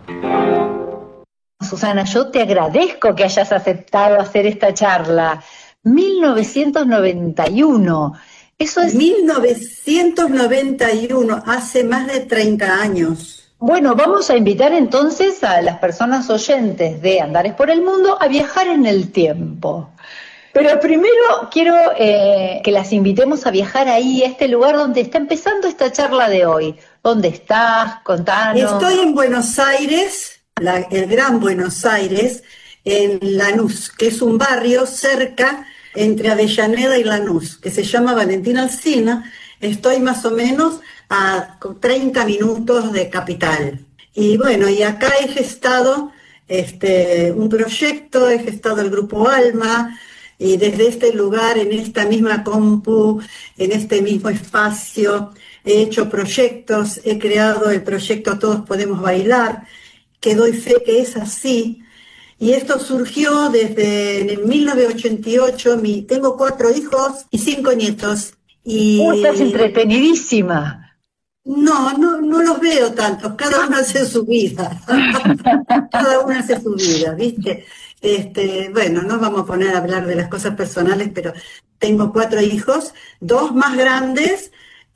Susana, yo te agradezco que hayas aceptado hacer esta charla. 1991, eso es... 1991, hace más de 30 años. Bueno, vamos a invitar entonces a las personas oyentes de Andares por el Mundo a viajar en el tiempo. Pero primero quiero que las invitemos a viajar ahí, a este lugar donde está empezando esta charla de hoy. ¿Dónde estás? Contanos. Estoy en Buenos Aires, el Gran Buenos Aires, en Lanús, que es un barrio cerca entre Avellaneda y Lanús, que se llama Valentín Alsina. Estoy más o menos a 30 minutos de Capital. Y bueno, y acá he gestado un proyecto, he gestado el Grupo Alma, y desde este lugar, en esta misma compu, en este mismo espacio, he hecho proyectos, he creado el proyecto Todos Podemos Bailar, que doy fe que es así. Y esto surgió desde en el 1988, tengo 4 hijos y 5 nietos. Y estás entretenidísima. No los veo tanto, cada uno hace su vida, cada uno hace su vida, ¿viste? Bueno, no vamos a poner a hablar de las cosas personales, pero tengo 4 hijos, 2 más grandes,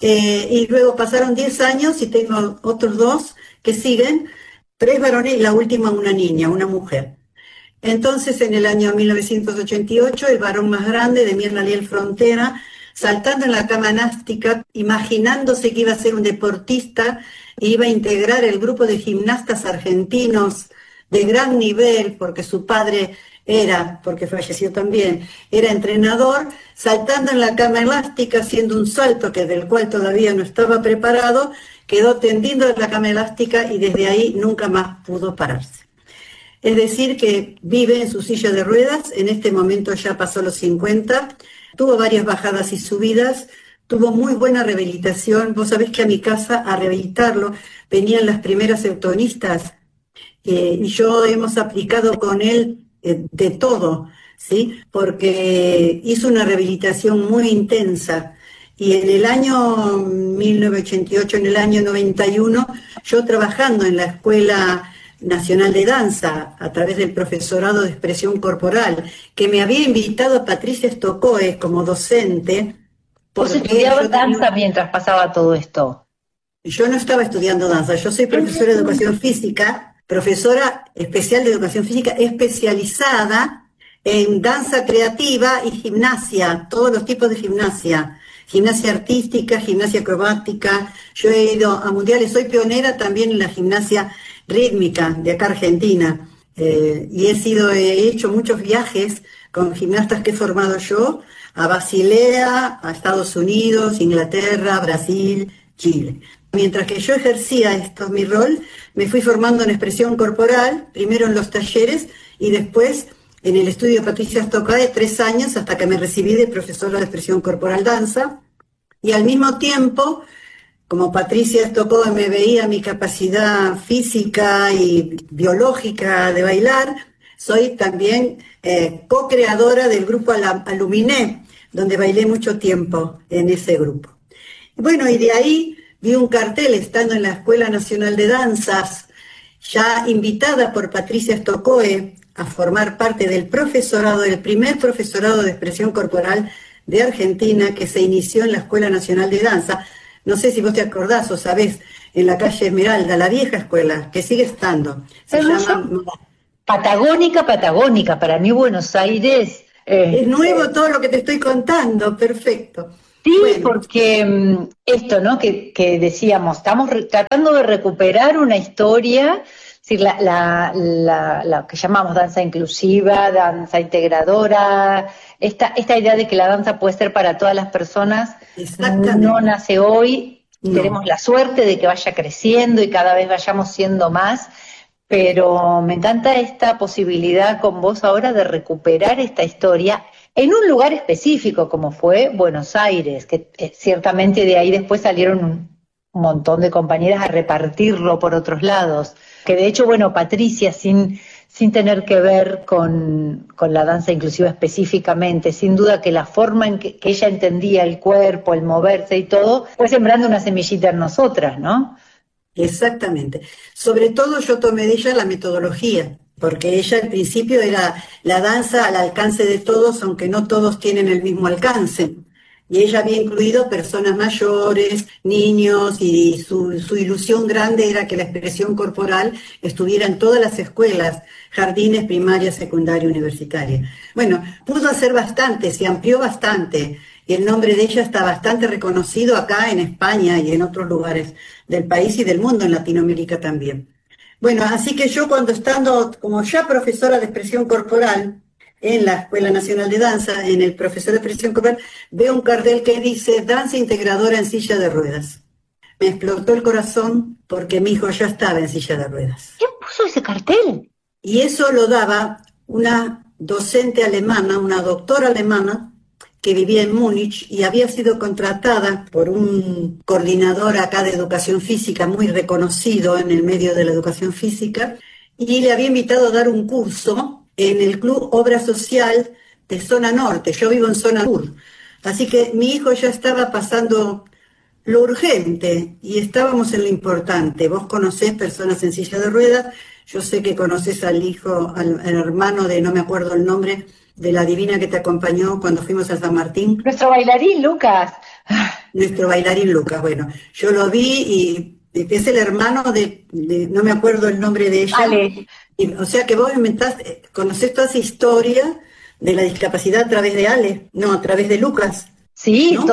y luego pasaron 10 años y tengo otros 2 que siguen, 3 varones y la última una niña, una mujer. Entonces, en el año 1988, el varón más grande, Demian Laliel Frontera, saltando en la cama elástica, imaginándose que iba a ser un deportista e iba a integrar el grupo de gimnastas argentinos de gran nivel, porque su padre era, porque falleció también, era entrenador, saltando en la cama elástica, haciendo un salto del cual todavía no estaba preparado, quedó tendiendo en la cama elástica y desde ahí nunca más pudo pararse. Es decir, que vive en su silla de ruedas, en este momento ya pasó los 50, tuvo varias bajadas y subidas, tuvo muy buena rehabilitación. Vos sabés que a mi casa a rehabilitarlo venían las primeras eutonistas, y yo hemos aplicado con él de todo, ¿sí? Porque hizo una rehabilitación muy intensa. Y en el año 1988, en el año 91, yo trabajando en la Escuela Nacional de Danza, a través del profesorado de expresión corporal, que me había invitado Patricia Stokoe como docente. ¿Vos estudiabas danza mientras pasaba todo esto? Yo no estaba estudiando danza, yo soy profesora de educación física, profesora especial de educación física, especializada en danza creativa y gimnasia, todos los tipos de gimnasia. Gimnasia artística, gimnasia acrobática. Yo he ido a mundiales, soy pionera también en la gimnasia rítmica de acá Argentina, y he hecho muchos viajes con gimnastas que he formado yo a Basilea, a Estados Unidos, Inglaterra, Brasil, Chile. Mientras que yo ejercía mi rol, me fui formando en expresión corporal, primero en los talleres y después en el estudio Patricia Stokoe 3 años hasta que me recibí de profesora de expresión corporal danza, y al mismo tiempo, como Patricia Stokoe me veía mi capacidad física y biológica de bailar, soy también co-creadora del grupo Aluminé, donde bailé mucho tiempo en ese grupo. Bueno, y de ahí vi un cartel estando en la Escuela Nacional de Danzas, ya invitada por Patricia Stokoe a formar parte del profesorado, del primer profesorado de expresión corporal de Argentina que se inició en la Escuela Nacional de Danza. No sé si vos te acordás o sabés, en la calle Esmeralda, la vieja escuela, que sigue estando. Se llama... Patagónica, para mí Buenos Aires... Es nuevo todo lo que te estoy contando, perfecto. Sí, bueno, porque esto, ¿no? Que decíamos, estamos tratando de recuperar una historia, es decir, la que llamamos danza inclusiva, danza integradora, esta idea de que la danza puede ser para todas las personas, no nace hoy, no. Tenemos la suerte de que vaya creciendo y cada vez vayamos siendo más, pero me encanta esta posibilidad con vos ahora de recuperar esta historia en un lugar específico como fue Buenos Aires, que ciertamente de ahí después salieron un montón de compañeras a repartirlo por otros lados, que de hecho, bueno, Patricia, sin tener que ver con la danza inclusiva específicamente, sin duda que la forma en que ella entendía el cuerpo, el moverse y todo, fue sembrando una semillita en nosotras, ¿no? Exactamente. Sobre todo yo tomé de ella la metodología, porque ella al principio era la danza al alcance de todos, aunque no todos tienen el mismo alcance. Y ella había incluido personas mayores, niños, y su ilusión grande era que la expresión corporal estuviera en todas las escuelas, jardines, primaria, secundaria, universitaria. Bueno, pudo hacer bastante, se amplió bastante, y el nombre de ella está bastante reconocido acá en España y en otros lugares del país y del mundo, en Latinoamérica también. Bueno, así que yo cuando estando como ya profesora de expresión corporal en la Escuela Nacional de Danza, en el profesor de expresión corporal, veo un cartel que dice danza integradora en silla de ruedas. Me explotó el corazón porque mi hijo ya estaba en silla de ruedas. ¿Quién puso ese cartel? Y eso lo daba una docente alemana, una doctora alemana, que vivía en Múnich y había sido contratada por un coordinador acá de educación física muy reconocido en el medio de la educación física, y le había invitado a dar un curso en el Club Obra Social de Zona Norte. Yo vivo en Zona Sur. Así que mi hijo ya estaba pasando lo urgente y estábamos en lo importante. Vos conocés personas en silla de ruedas, yo sé que conoces al hijo, al hermano de, no me acuerdo el nombre, de la divina que te acompañó cuando fuimos a San Martín. Nuestro bailarín, Lucas. Nuestro bailarín Lucas, bueno, yo lo vi y es el hermano de no me acuerdo el nombre de ella. Ale. O sea que vos conocés toda esa historia de la discapacidad a través de Ale, no, a través de Lucas. Sí, ¿no?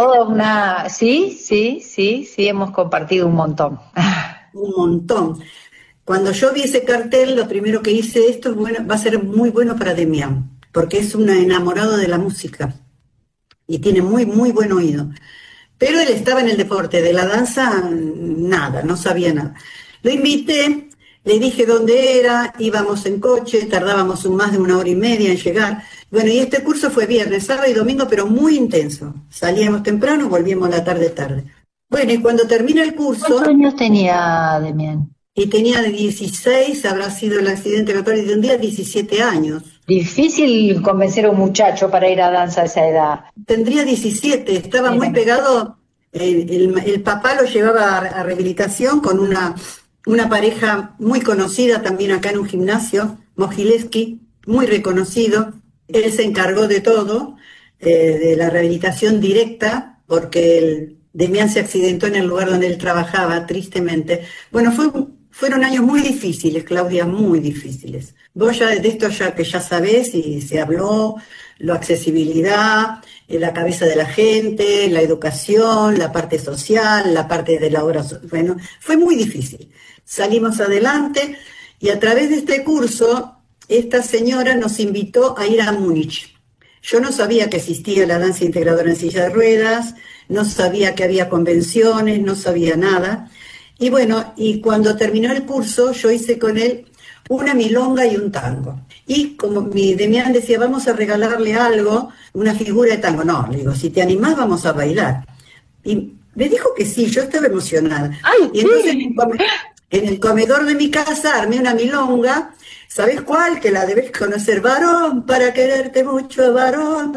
sí, hemos compartido un montón. Un montón. Cuando yo vi ese cartel, lo primero que hice, esto es bueno, va a ser muy bueno para Demián, porque es un enamorado de la música y tiene muy, muy buen oído. Pero él estaba en el deporte, de la danza, nada, no sabía nada. Lo invité, le dije dónde era, íbamos en coche, tardábamos más de 1 hora y media en llegar. Bueno, y este curso fue viernes, sábado y domingo, pero muy intenso. Salíamos temprano, volvíamos la tarde. Bueno, y cuando termina el curso... ¿Cuántos años tenía Demián? Y tenía de 16, habrá sido el accidente fatal de un día, 17 años. Difícil convencer a un muchacho para ir a danza a esa edad. Tendría 17, estaba muy pegado, el papá lo llevaba a rehabilitación con una pareja muy conocida también acá en un gimnasio, Mogileski, muy reconocido. Él se encargó de todo, de la rehabilitación directa, porque Demián se accidentó en el lugar donde él trabajaba, tristemente. Bueno, fueron años muy difíciles, Claudia, muy difíciles. Vos ya de esto ya que ya sabés y se habló, la accesibilidad, la cabeza de la gente, la educación, la parte social, la parte de la obra. Bueno, fue muy difícil. Salimos adelante y a través de este curso, esta señora nos invitó a ir a Múnich. Yo no sabía que existía la danza integradora en silla de ruedas, no sabía que había convenciones, no sabía nada. Y bueno, y cuando terminó el curso, yo hice con él una milonga y un tango. Y como mi Demián decía, vamos a regalarle algo, una figura de tango. No, le digo, si te animás, vamos a bailar. Y me dijo que sí, yo estaba emocionada. ¡Ay, y entonces en el comedor de mi casa armé una milonga. ¿Sabes cuál? Que la debes conocer. Varón, para quererte mucho, varón,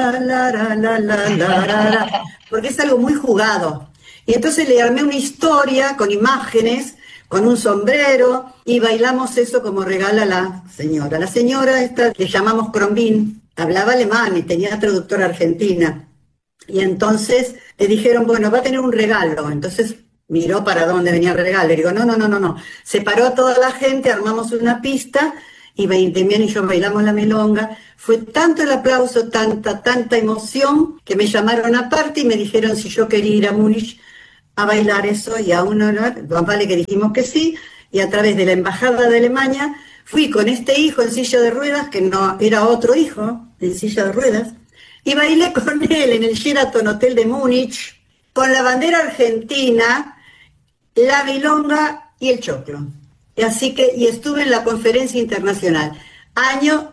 la. Porque es algo muy jugado. Y entonces le armé una historia con imágenes, con un sombrero, y bailamos eso como regala la señora. La señora esta le llamamos Crombin, hablaba alemán y tenía traductora argentina. Y entonces le dijeron, bueno, va a tener un regalo. Entonces miró para dónde venía el regalo. Le digo, no. Separó a toda la gente, armamos una pista, y Demián y yo bailamos la milonga. Fue tanto el aplauso, tanta emoción, que me llamaron aparte y me dijeron si yo quería ir a Múnich a bailar eso, y a uno, vale que dijimos que sí, y a través de la Embajada de Alemania fui con este hijo en silla de ruedas, que no era otro hijo en silla de ruedas, y bailé con él en el Sheraton Hotel de Múnich, con la bandera argentina, la milonga y el choclo. Y estuve en la conferencia internacional, año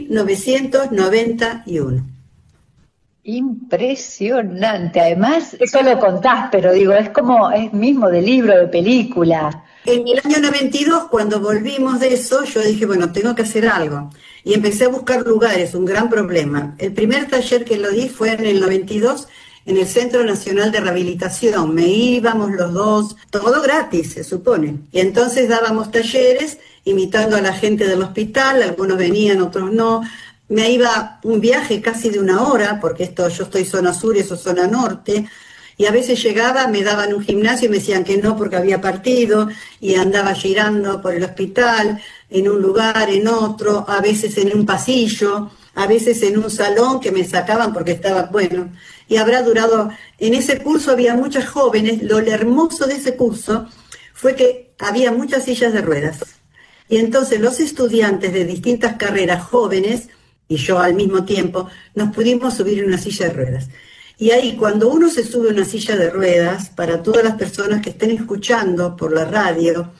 1991. Impresionante. Además, eso lo contás, pero digo, es mismo de libro, de película. En el año 92, cuando volvimos de eso, yo dije, bueno, tengo que hacer algo. Y empecé a buscar lugares, un gran problema. El primer taller que lo di fue en el 92 en el Centro Nacional de Rehabilitación. Me íbamos los dos, todo gratis, se supone. Y entonces dábamos talleres invitando a la gente del hospital, algunos venían, otros no. Me iba un viaje casi de 1 hora, porque yo estoy zona sur y eso zona norte, y a veces llegaba, me daban un gimnasio y me decían que no porque había partido, y andaba girando por el hospital, en un lugar, en otro, a veces en un pasillo, a veces en un salón que me sacaban porque estaba, bueno, y habrá durado, en ese curso había muchas jóvenes, lo hermoso de ese curso fue que había muchas sillas de ruedas. Y entonces los estudiantes de distintas carreras jóvenes, y yo al mismo tiempo, nos pudimos subir en una silla de ruedas. Y ahí cuando uno se sube a una silla de ruedas, para todas las personas que estén escuchando por la radio,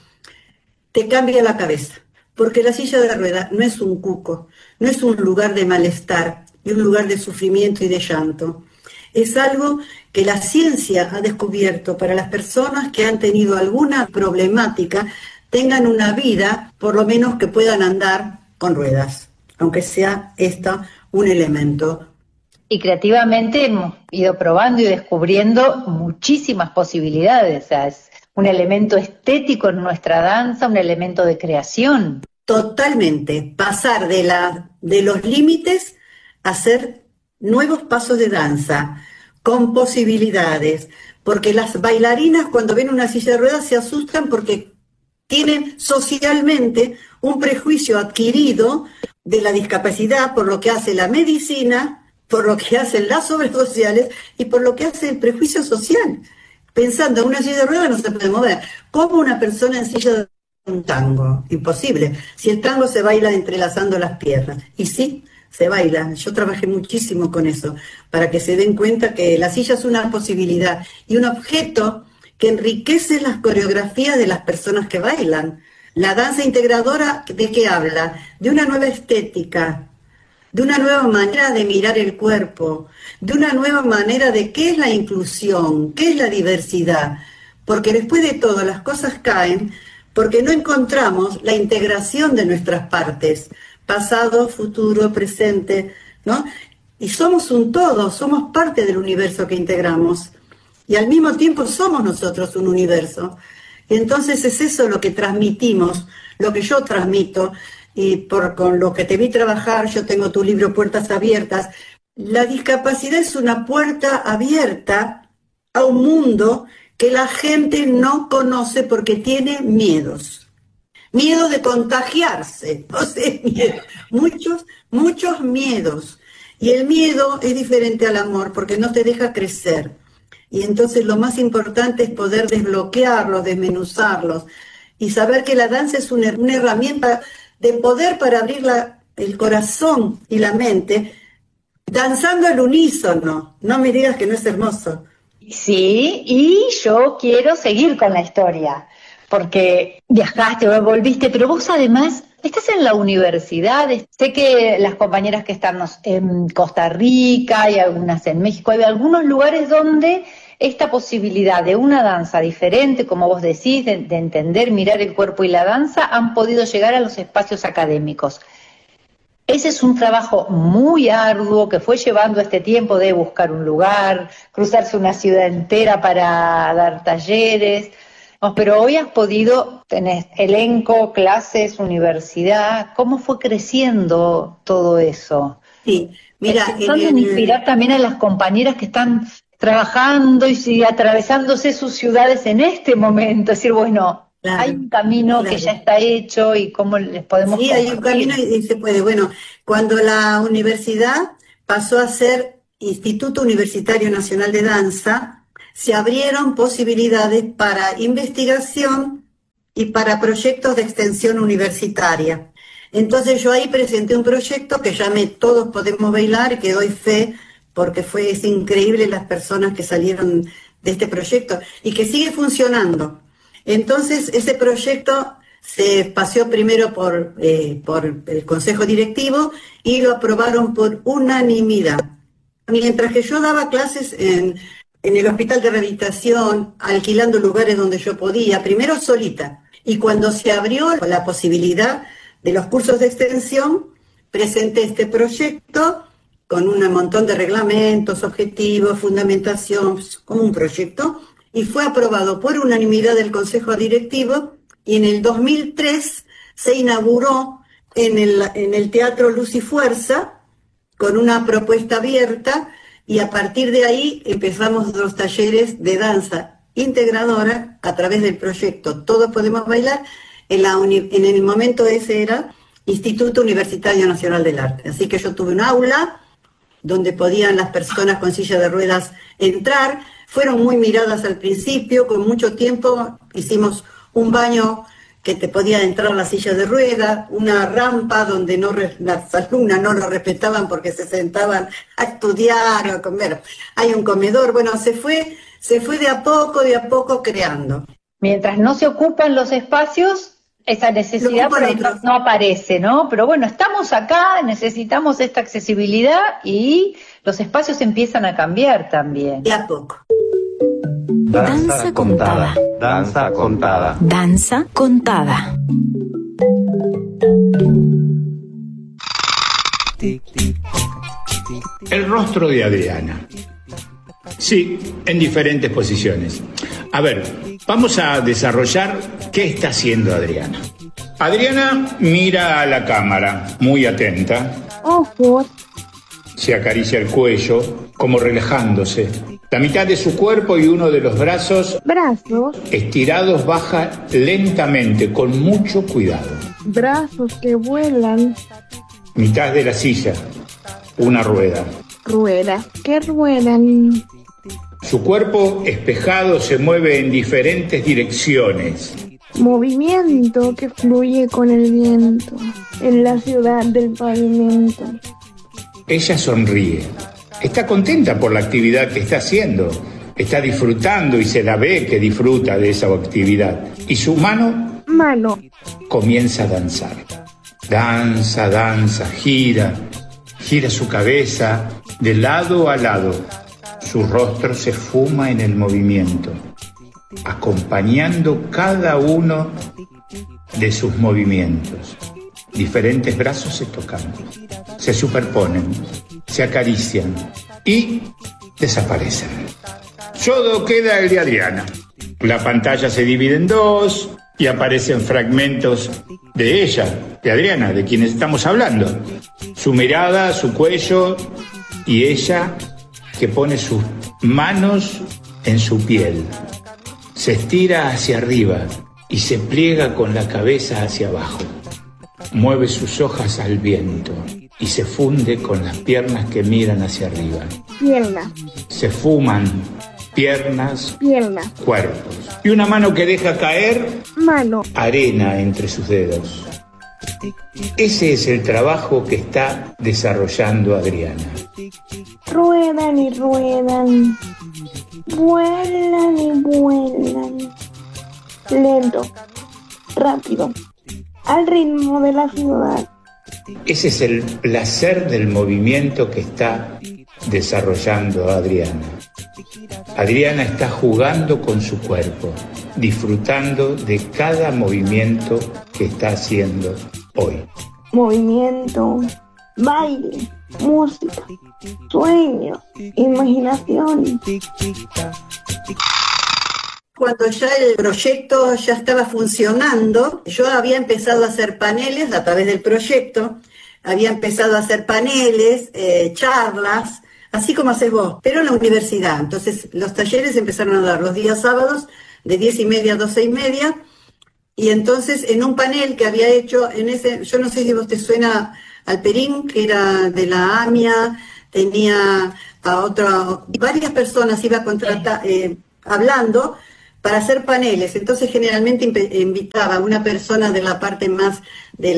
te cambia la cabeza. Porque la silla de ruedas no es un cuco, no es un lugar de malestar y un lugar de sufrimiento y de llanto. Es algo que la ciencia ha descubierto para las personas que han tenido alguna problemática, tengan una vida, por lo menos que puedan andar con ruedas, aunque sea esta un elemento. Y creativamente hemos ido probando y descubriendo muchísimas posibilidades. O sea, es un elemento estético en nuestra danza, un elemento de creación. Totalmente. Pasar de los límites a hacer nuevos pasos de danza, con posibilidades. Porque las bailarinas cuando ven una silla de ruedas se asustan porque tienen socialmente un prejuicio adquirido de la discapacidad por lo que hace la medicina, por lo que hacen las obras sociales y por lo que hace el prejuicio social. Pensando en una silla de ruedas no se puede mover. ¿Cómo una persona en silla de ruedas un tango? Imposible. Si el tango se baila entrelazando las piernas. Y sí, se baila. Yo trabajé muchísimo con eso, para que se den cuenta que la silla es una posibilidad y un objeto que enriquece las coreografías de las personas que bailan. La danza integradora, ¿de qué habla? De una nueva estética, de una nueva manera de mirar el cuerpo, de una nueva manera de qué es la inclusión, qué es la diversidad. Porque después de todo las cosas caen porque no encontramos la integración de nuestras partes, pasado, futuro, presente, ¿no? Y somos un todo, somos parte del universo que integramos. Y al mismo tiempo somos nosotros un universo. Y entonces es eso lo que transmitimos, lo que yo transmito, y con lo que te vi trabajar, yo tengo tu libro Puertas Abiertas. La discapacidad es una puerta abierta a un mundo que la gente no conoce porque tiene miedos. Miedo de contagiarse, no sé, miedo. Muchos miedos. Y el miedo es diferente al amor porque no te deja crecer. Y entonces lo más importante es poder desbloquearlos, desmenuzarlos y saber que la danza es una herramienta de poder para abrir el corazón y la mente, danzando al unísono. No me digas que no es hermoso. Sí, y yo quiero seguir con la historia, porque viajaste, volviste, pero vos además estás en la universidad. Sé que las compañeras que están en Costa Rica y algunas en México, hay algunos lugares donde esta posibilidad de una danza diferente, como vos decís, de entender, mirar el cuerpo y la danza, han podido llegar a los espacios académicos. Ese es un trabajo muy arduo que fue llevando este tiempo de buscar un lugar, cruzarse una ciudad entera para dar talleres, pero hoy has podido, tenés elenco, clases, universidad. ¿Cómo fue creciendo todo eso? Sí, mira, pensando en inspirar también a las compañeras que están trabajando y atravesándose sus ciudades en este momento, decir, bueno, claro, hay un camino, claro, que ya está hecho y cómo les podemos compartir. Hay un camino y se puede. Bueno, cuando la universidad pasó a ser Instituto Universitario Nacional de Danza, se abrieron posibilidades para investigación y para proyectos de extensión universitaria. Entonces yo ahí presenté un proyecto que llamé Todos Podemos Bailar y que doy fe porque es increíble las personas que salieron de este proyecto y que sigue funcionando. Entonces ese proyecto se paseó primero por el Consejo Directivo y lo aprobaron por unanimidad. Mientras que yo daba clases en el Hospital de Rehabilitación, alquilando lugares donde yo podía, primero solita, y cuando se abrió la posibilidad de los cursos de extensión, presenté este proyecto con un montón de reglamentos, objetivos, fundamentación, como un proyecto, y fue aprobado por unanimidad del Consejo Directivo, y en el 2003 se inauguró en el Teatro Luz y Fuerza, con una propuesta abierta, y a partir de ahí empezamos los talleres de danza integradora a través del proyecto Todos Podemos Bailar. En el momento ese era Instituto Universitario Nacional del Arte. Así que yo tuve un aula donde podían las personas con silla de ruedas entrar. Fueron muy miradas al principio, con mucho tiempo hicimos un baño que te podía entrar la silla de ruedas, una rampa donde las alumnas no lo respetaban porque se sentaban a estudiar o a comer. Hay un comedor, bueno, se fue de a poco creando. Mientras no se ocupan los espacios, esa necesidad por ahí no aparece, ¿no? Pero bueno, estamos acá, necesitamos esta accesibilidad y los espacios empiezan a cambiar también. De a poco. Danza contada. Danza contada. Danza contada. El rostro de Adriana. Sí, en diferentes posiciones. A ver, vamos a desarrollar qué está haciendo Adriana. Adriana mira a la cámara, muy atenta. Ojos. Se acaricia el cuello, como relajándose. La mitad de su cuerpo y uno de los brazos, estirados, baja lentamente, con mucho cuidado. Brazos que vuelan. Mitad de la silla, una rueda. Ruedas que ruedan. Su cuerpo espejado se mueve en diferentes direcciones. Movimiento que fluye con el viento en la ciudad del pavimento. Ella sonríe. Está contenta por la actividad que está haciendo. Está disfrutando y se la ve que disfruta de esa actividad. Y su mano comienza a danzar. Danza, danza, gira su cabeza de lado a lado. Su rostro se esfuma en el movimiento, acompañando cada uno de sus movimientos. Diferentes brazos se tocan, se superponen, se acarician y desaparecen. Solo queda el de Adriana. La pantalla se divide en dos y aparecen fragmentos de ella, de Adriana, de quienes estamos hablando. Su mirada, su cuello y ella que pone sus manos en su piel. Se estira hacia arriba y se pliega con la cabeza hacia abajo. Mueve sus hojas al viento y se funde con las piernas que miran hacia arriba. Piernas. Se fuman piernas, cuerpos. Y una mano que deja caer arena entre sus dedos. Ese es el trabajo que está desarrollando Adriana. Ruedan y ruedan, vuelan y vuelan. Lento, rápido, al ritmo de la ciudad. Ese es el placer del movimiento que está desarrollando Adriana. Adriana está jugando con su cuerpo, disfrutando de cada movimiento que está haciendo hoy. Movimiento, baile, música, sueños, imaginación. Cuando ya el proyecto ya estaba funcionando, yo había empezado a hacer paneles a través del proyecto, había empezado a hacer paneles, charlas, así como haces vos, pero en la universidad. Entonces los talleres empezaron a dar los días sábados de 10:30 a 12:30, y entonces en un panel que había hecho, yo no sé si vos te suena Alperín, que era de la AMIA, tenía a varias personas iba a contratar, hablando para hacer paneles. Entonces generalmente invitaba a una persona de la parte más de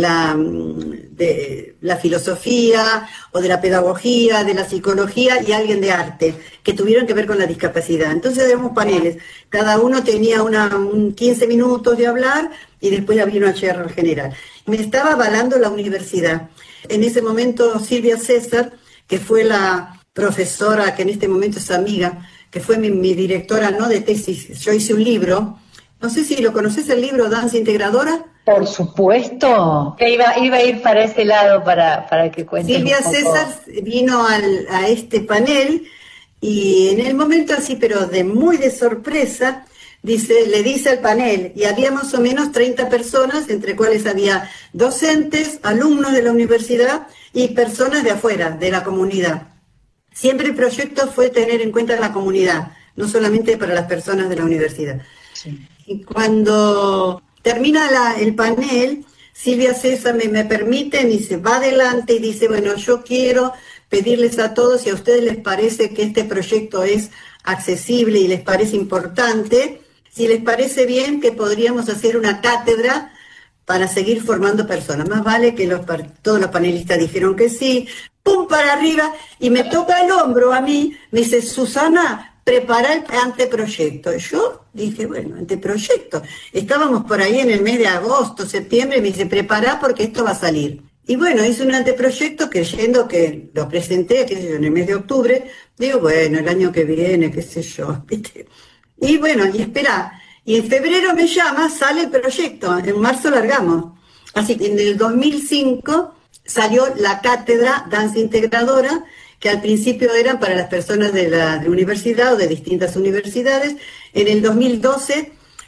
la filosofía o de la pedagogía, de la psicología, y alguien de arte que tuvieron que ver con la discapacidad. Entonces hacíamos paneles, cada uno tenía 15 minutos de hablar y después había una charla general. Me estaba avalando la universidad. En ese momento Silvia César, que fue la profesora que en este momento es amiga, que fue mi directora, ¿no?, de tesis. Yo hice un libro, no sé si lo conoces, el libro Danza Integradora, Por supuesto, que iba a ir para ese lado para que cuentes Silvia un poco. César vino a este panel y en el momento así, pero muy de sorpresa, le dice al panel, y había más o menos 30 personas, entre cuales había docentes, alumnos de la universidad y personas de afuera, de la comunidad. Siempre el proyecto fue tener en cuenta la comunidad, no solamente para las personas de la universidad. Sí. Y cuando termina el panel, Silvia César me permiten y se va adelante y dice, bueno, yo quiero pedirles a todos, si a ustedes les parece que este proyecto es accesible y les parece importante, si les parece bien que podríamos hacer una cátedra para seguir formando personas. Más vale que todos los panelistas dijeron que sí, pum para arriba, y me toca el hombro a mí, me dice, Susana, prepara el anteproyecto. Yo dije, bueno, anteproyecto. Estábamos por ahí en el mes de agosto, septiembre, me dice, prepara porque esto va a salir. Y bueno, hice un anteproyecto creyendo que lo presenté, qué sé yo, en el mes de octubre. Digo, bueno, el año que viene, qué sé yo, ¿viste? Y bueno, y espera. Y en febrero me llama, sale el proyecto, en marzo largamos. Así que en el 2005 salió la cátedra Danza Integradora, que al principio eran para las personas de la universidad o de distintas universidades. En el 2012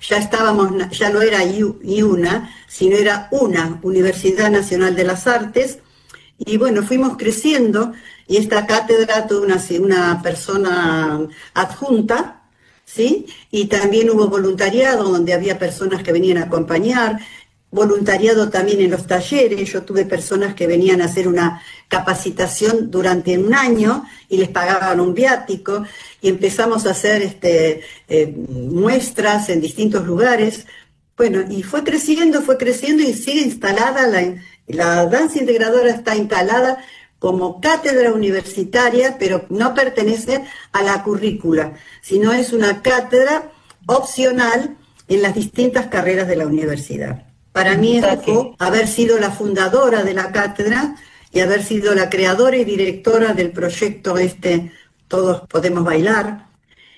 ya no era una, sino era una Universidad Nacional de las Artes. Y bueno, fuimos creciendo y esta cátedra tuvo una persona adjunta, ¿sí? Y también hubo voluntariado donde había personas que venían a acompañar, voluntariado también en los talleres. Yo tuve personas que venían a hacer una capacitación durante un año y les pagaban un viático y empezamos a hacer muestras en distintos lugares. Bueno, y fue creciendo y sigue instalada, la danza integradora está instalada como cátedra universitaria, pero no pertenece a la currícula, sino es una cátedra opcional en las distintas carreras de la universidad. Para mí eso fue haber sido la fundadora de la cátedra y haber sido la creadora y directora del proyecto Todos Podemos Bailar,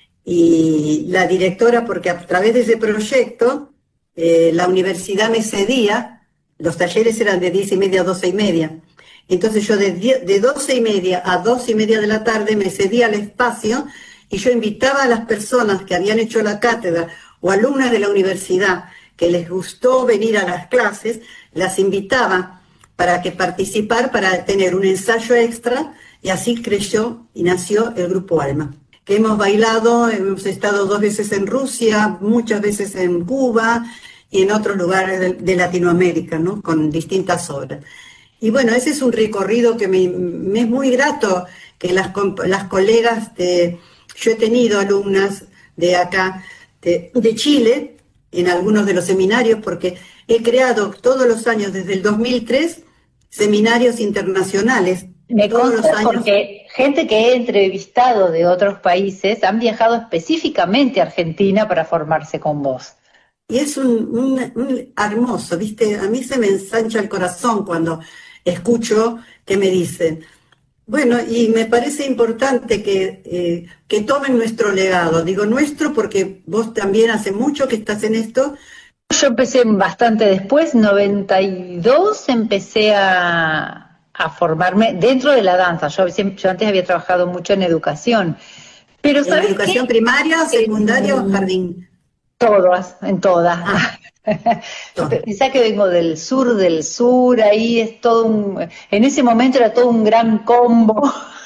y la directora porque a través de ese proyecto la universidad me cedía, los talleres eran de 10:30 a 12:30, entonces yo de 12:30 a 2:30 de la tarde me cedía el espacio y yo invitaba a las personas que habían hecho la cátedra o alumnas de la universidad que les gustó venir a las clases, las invitaba para participar, para tener un ensayo extra, y así creció y nació el Grupo Alma. Que hemos bailado, hemos estado 2 veces en Rusia, muchas veces en Cuba y en otros lugares de Latinoamérica, ¿no? Con distintas obras. Y bueno, ese es un recorrido que me es muy grato, que las colegas yo he tenido alumnas de acá, de Chile, en algunos de los seminarios, porque he creado todos los años, desde el 2003, seminarios internacionales. Me todos los consta años. porque gente que he entrevistado de otros países han viajado específicamente a Argentina para formarse con vos. Y es un hermoso, ¿viste? A mí se me ensancha el corazón cuando escucho que me dicen, bueno, y me parece importante que tomen nuestro legado. Digo nuestro porque vos también hace mucho que estás en esto. Yo empecé bastante después, 92, empecé a formarme dentro de la danza. Yo antes había trabajado mucho en educación. Pero ¿En educación primaria, secundaria o jardín? Todas, en todas. Pensá que vengo del sur, ahí es todo en ese momento era todo un gran combo.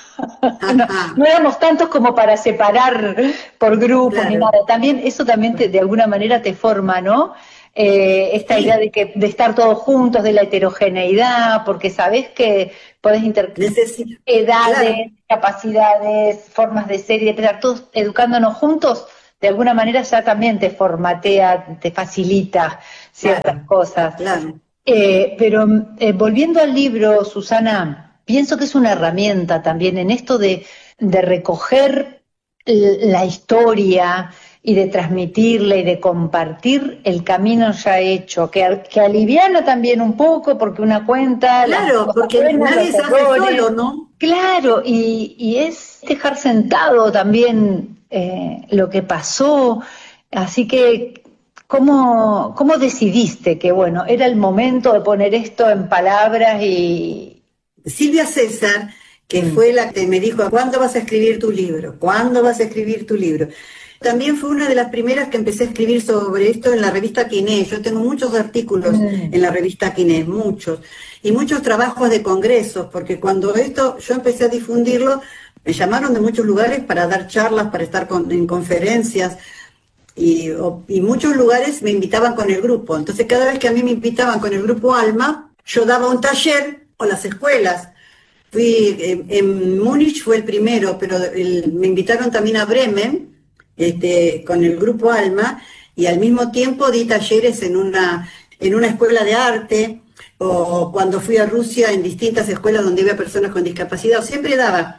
No éramos tantos como para separar por grupos, claro, ni nada. Eso también de alguna manera te forma, ¿no? Esta idea de estar todos juntos, de la heterogeneidad, porque sabés que podés edades, claro, capacidades, formas de ser y de estar todos educándonos juntos. De alguna manera ya también te formatea, te facilita ciertas cosas. Claro. Pero volviendo al libro, Susana, pienso que es una herramienta también en esto de recoger la historia y de transmitirla y de compartir el camino ya hecho, que aliviana también un poco porque una cuenta... Claro, porque nadie se hace solo, ¿no? Claro, y es dejar sentado también lo que pasó, así que ¿Cómo decidiste que, bueno, era el momento de poner esto en palabras y... Silvia César, que fue la que me dijo, ¿cuándo vas a escribir tu libro? ¿Cuándo vas a escribir tu libro? También fue una de las primeras que empecé a escribir sobre esto en la revista Quiné. Yo tengo muchos artículos en la revista Quiné, muchos. Y muchos trabajos de congresos, porque cuando esto yo empecé a difundirlo, me llamaron de muchos lugares para dar charlas, para estar en conferencias. Y muchos lugares me invitaban con el grupo. Entonces cada vez que a mí me invitaban con el grupo Alma, yo daba un taller o las escuelas. Fui en Múnich fue el primero, pero me invitaron también a Bremen con el grupo Alma, y al mismo tiempo di talleres en una escuela de arte, o cuando fui a Rusia en distintas escuelas donde había personas con discapacidad, siempre daba.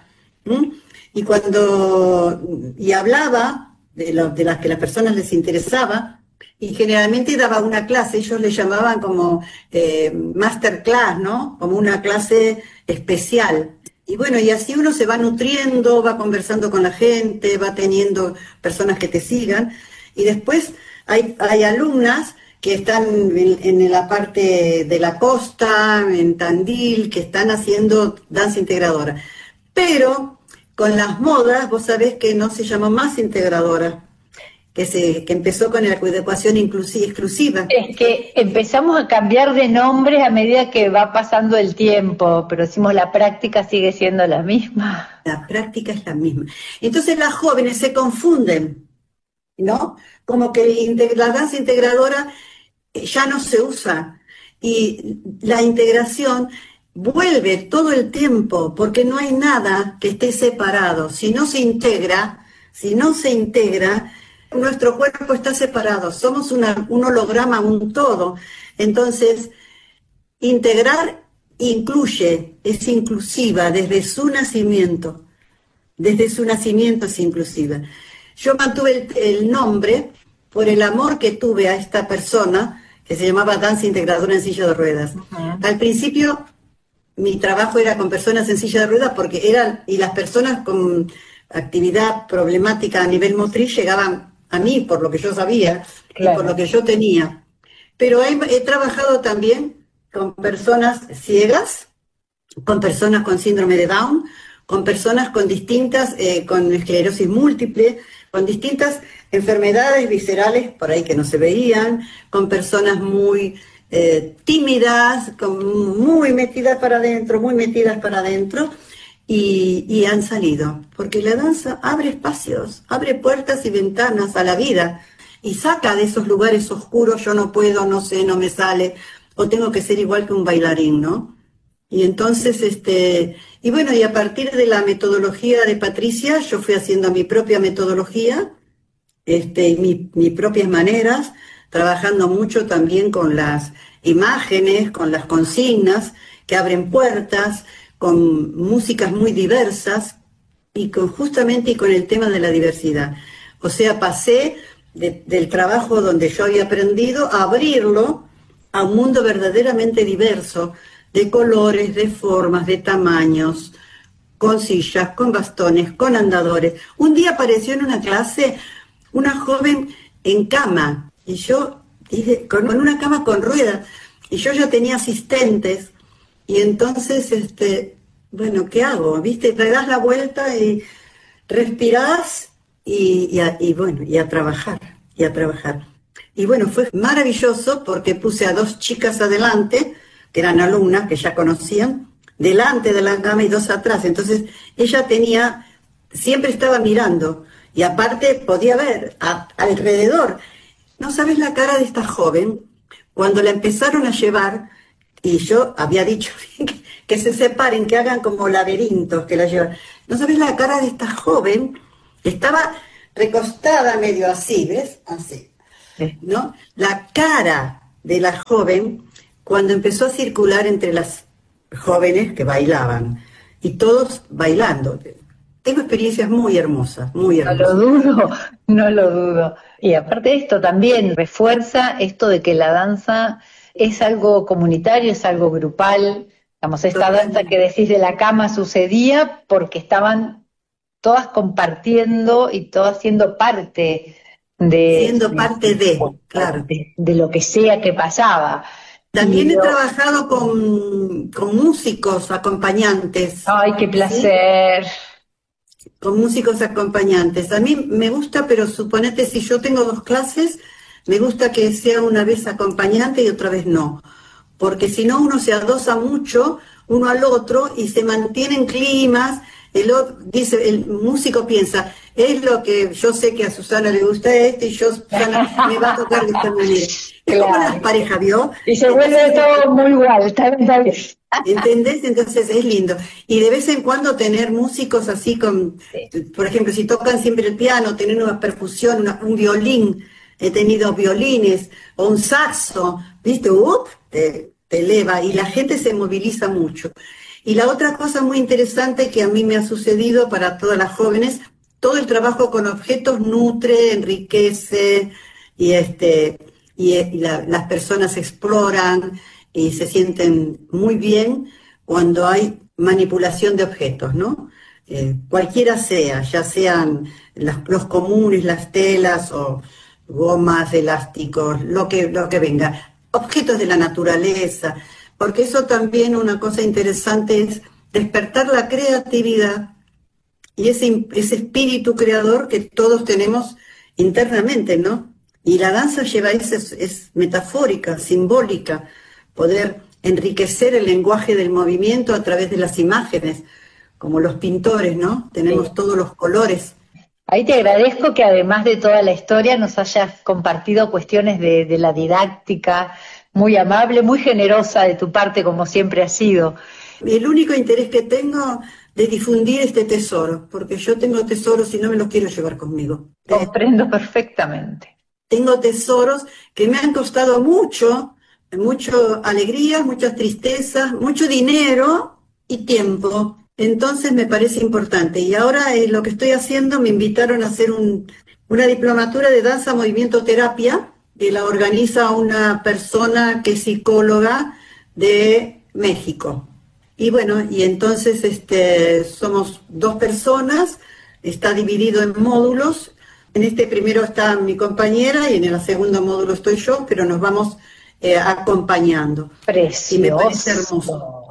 Y hablaba de las que a las personas les interesaba, y generalmente daba una clase, ellos le llamaban como masterclass, ¿no? Como una clase especial. Y bueno, y así uno se va nutriendo, va conversando con la gente, va teniendo personas que te sigan, y después hay alumnas que están en la parte de la costa, en Tandil, que están haciendo danza integradora. Pero con las modas, vos sabés que no se llamó más integradora, que empezó con la adecuación exclusiva. Es que empezamos a cambiar de nombres a medida que va pasando el tiempo, pero decimos la práctica sigue siendo la misma. La práctica es la misma. Entonces las jóvenes se confunden, ¿no? Como que la danza integradora ya no se usa, y la integración vuelve todo el tiempo, porque no hay nada que esté separado. Si no se integra, nuestro cuerpo está separado, somos un holograma, un todo. Entonces, integrar incluye, es inclusiva desde su nacimiento. Desde su nacimiento es inclusiva. Yo mantuve el nombre por el amor que tuve a esta persona, que se llamaba Danza Integradora en Silla de Ruedas. Al principio, mi trabajo era con personas en silla de ruedas, y las personas con actividad problemática a nivel motriz llegaban a mí por lo que yo sabía, claro, y por lo que yo tenía. Pero he trabajado también con personas ciegas, con personas con síndrome de Down, con personas con con esclerosis múltiple, con distintas enfermedades viscerales por ahí que no se veían, con personas muy tímidas, muy metidas para adentro, y han salido, porque la danza abre espacios, abre puertas y ventanas a la vida, y saca de esos lugares oscuros, yo no puedo, no sé, no me sale, o tengo que ser igual que un bailarín, ¿no? Y entonces, y bueno, y a partir de la metodología de Patricia, yo fui haciendo mi propia metodología, mis propias maneras, trabajando mucho también con las imágenes, con las consignas que abren puertas, con músicas muy diversas, y justamente con el tema de la diversidad. O sea, pasé del trabajo donde yo había aprendido a abrirlo a un mundo verdaderamente diverso, de colores, de formas, de tamaños, con sillas, con bastones, con andadores. Un día apareció en una clase una joven en cama, y yo dije, con una cama con ruedas, y yo ya tenía asistentes, y entonces, bueno, ¿qué hago? ¿Viste? Te das la vuelta y respirás, y a trabajar, y a trabajar. Y bueno, fue maravilloso porque puse a 2 chicas adelante, que eran alumnas, que ya conocían, delante de la cama y 2 atrás. Entonces ella siempre estaba mirando, y aparte podía ver alrededor. No sabes la cara de esta joven, cuando la empezaron a llevar, y yo había dicho que se separen, que hagan como laberintos, que la llevan. No sabes la cara de esta joven, estaba recostada medio así, ¿ves? Así, ¿no? La cara de la joven, cuando empezó a circular entre las jóvenes que bailaban, y todos bailando. Tengo experiencias muy hermosas, muy hermosas. No lo dudo. Y aparte de esto también refuerza esto de que la danza es algo comunitario, es algo grupal. Digamos, esta danza que decís de la cama sucedía porque estaban todas compartiendo y todas siendo parte, Siendo parte de, claro. De lo que sea que pasaba. También he trabajado con músicos acompañantes. ¡Ay, qué placer! ¿Sí? Con músicos acompañantes. A mí me gusta, pero suponete, si yo tengo 2 clases, me gusta que sea una vez acompañante y otra vez no. Porque si no, uno se adosa mucho uno al otro y se mantienen climas. El músico piensa, es lo que yo sé que a Susana le gusta y Susana me va a tocar de esta manera. Es como las parejas, ¿vio? Y se vuelve todo muy igual, está bien. ¿Entendés? Entonces es lindo. Y de vez en cuando tener músicos así por ejemplo, si tocan siempre el piano, tener una percusión, un violín, he tenido violines, o un saxo, ¿viste? Te eleva y la gente se moviliza mucho. Y la otra cosa muy interesante que a mí me ha sucedido para todas las jóvenes, todo el trabajo con objetos nutre, enriquece, y las personas exploran y se sienten muy bien cuando hay manipulación de objetos, ¿no? Cualquiera sea, ya sean los comunes, las telas o gomas, elásticos, lo que venga, objetos de la naturaleza. Porque eso también, una cosa interesante es despertar la creatividad y ese espíritu creador que todos tenemos internamente, ¿no? Y la danza lleva es metafórica, simbólica, poder enriquecer el lenguaje del movimiento a través de las imágenes, como los pintores, ¿no? Tenemos todos los colores. Ahí te agradezco que además de toda la historia nos hayas compartido cuestiones de la didáctica, muy amable, muy generosa de tu parte, como siempre ha sido. El único interés que tengo de difundir este tesoro, porque yo tengo tesoros y no me los quiero llevar conmigo. Comprendo perfectamente. Tengo tesoros que me han costado mucho alegrías, muchas tristezas, mucho dinero y tiempo. Entonces me parece importante. Y ahora lo que estoy haciendo, me invitaron a hacer una diplomatura de danza, movimiento, terapia, que la organiza una persona que es psicóloga de México. Y bueno, y entonces somos 2 personas, está dividido en módulos. En este primero está mi compañera y en el segundo módulo estoy yo, pero nos vamos acompañando. Precioso. Y me parece hermoso.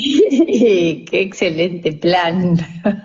Sí, qué excelente plan.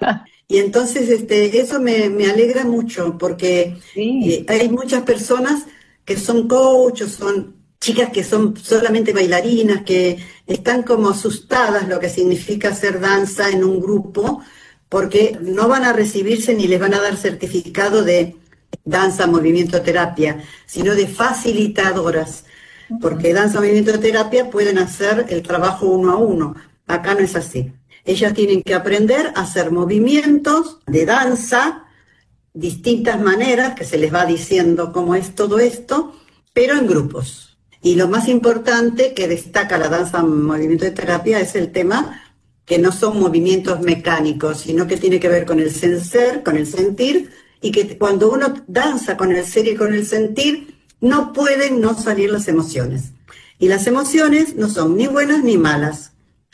Y entonces eso me alegra mucho, porque sí. Hay muchas personas que son coach, o son chicas que son solamente bailarinas, que están como asustadas lo que significa hacer danza en un grupo, porque no van a recibirse ni les van a dar certificado de danza, movimiento, terapia, sino de facilitadoras, porque danza, movimiento, terapia pueden hacer el trabajo 1 a 1. Acá no es así. Ellas tienen que aprender a hacer movimientos de danza, distintas maneras, que se les va diciendo cómo es todo esto, pero en grupos. Y lo más importante que destaca la danza, movimiento de terapia, es el tema que no son movimientos mecánicos, sino que tiene que ver con el ser, con el sentir, y que cuando uno danza con el ser y con el sentir, no pueden no salir las emociones. Y las emociones no son ni buenas ni malas,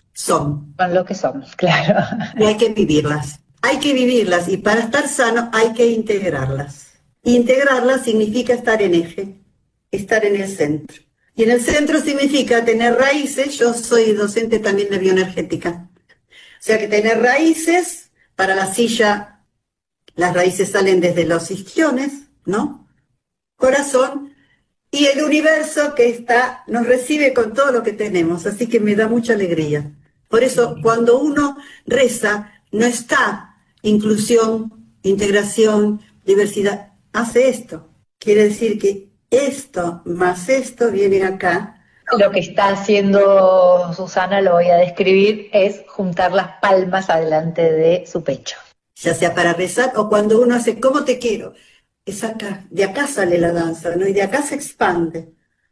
son lo que somos, claro. Y hay que vivirlas. Hay que vivirlas, y para estar sano hay que integrarlas. Integrarlas significa estar en eje, estar en el centro. Y en el centro significa tener raíces. Yo soy docente también de bioenergética. O sea que tener raíces, para la silla, las raíces salen desde los isquiones, ¿no? Corazón, y el universo que nos recibe con todo lo que tenemos. Así que me da mucha alegría. Por eso, cuando uno reza, no está inclusión, integración, diversidad. Hace esto. Quiere decir que esto más esto viene acá. Lo que está haciendo Susana, lo voy a describir, es juntar las palmas adelante de su pecho. Ya sea para rezar o cuando uno hace ¿cómo te quiero? Es acá. De acá sale la danza, ¿no? Y de acá se expande.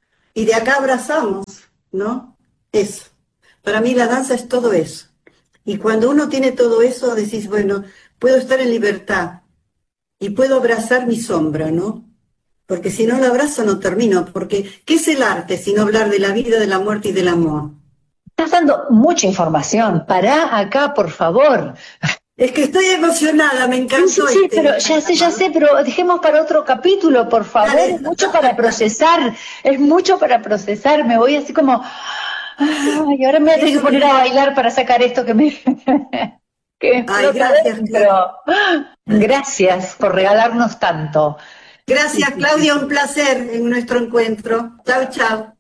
Y de acá abrazamos, ¿no? Eso. Para mí la danza es todo eso. Y cuando uno tiene todo eso, decís, bueno, puedo estar en libertad y puedo abrazar mi sombra, ¿no? Porque si no la abrazo no termino, porque ¿qué es el arte sino hablar de la vida, de la muerte y del amor? Estás dando mucha información. Pará acá, por favor. Es que estoy emocionada, me encantó. Sí, pero ya sé, pero dejemos para otro capítulo, por favor. Dale. Es mucho para procesar, me voy así como, ay, ahora me voy a tener que poner a bailar para sacar esto que me Ay, gracias, pero gracias por regalarnos tanto. Gracias, Claudia, un placer en nuestro encuentro. Chau, chau.